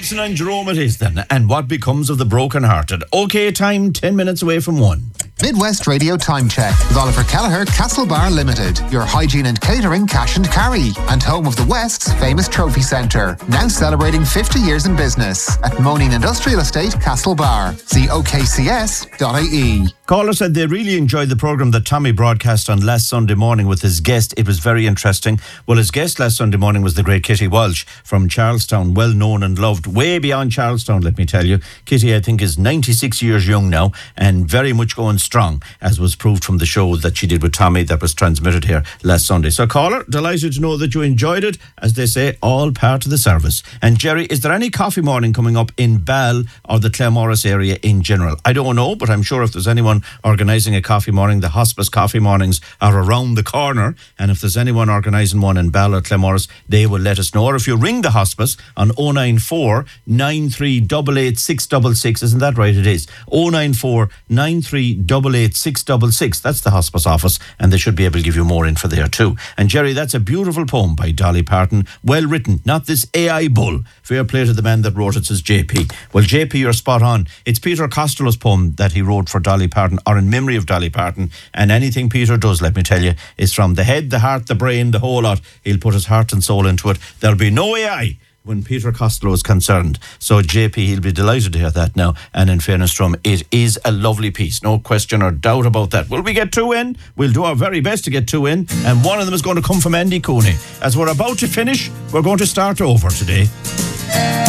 Gibson and Jerome it is then. And what becomes of the broken-hearted? OK time, 10 minutes away from 1. Midwest Radio Time Check with Oliver Kelleher, Castlebar Limited, your hygiene and catering cash and carry, and home of the West's famous trophy centre. Now celebrating 50 years in business at Moaning Industrial Estate, Castlebar. See okcs.ie. Caller said they really enjoyed the programme that Tommy broadcast on last Sunday morning with his guest. It was very interesting. Well, his guest last Sunday morning was the great Kitty Walsh from Charlestown, well known and loved way beyond Charlestown, let me tell you. Kitty, I think, is 96 years young now and very much going strong, as was proved from the show that she did with Tommy that was transmitted here last Sunday. So, caller, delighted to know that you enjoyed it. As they say, all part of the service. And Jerry, is there any coffee morning coming up in Ball or the Claremorris area in general? I don't know, but I'm sure if there's anyone organising a coffee morning, the hospice coffee mornings are around the corner, and if there's anyone organising one in Ball or Claremorris, they will let us know. Or if you ring the hospice on 094 9388 666, isn't that right? It is 094 9388 666. That's the hospice office, and they should be able to give you more info there too. And Jerry, that's a beautiful poem by Dolly Parton, well written, not this AI bull. Fair play to the man that wrote it, says JP. Well, JP, you're spot on. It's Peter Costello's poem that he wrote for Dolly Parton, or in memory of Dolly Parton, and anything Peter does, let me tell you, is from the head, the heart, the brain, the whole lot. He'll put his heart and soul into it. There'll be no AI when Peter Costello is concerned. So JP, he'll be delighted to hear that now. And in fairness to him, it is a lovely piece, no question or doubt about that. Will we get two in? We'll do our very best to get two in, and one of them is going to come from Andy Cooney. As we're about to finish, we're going to start over today.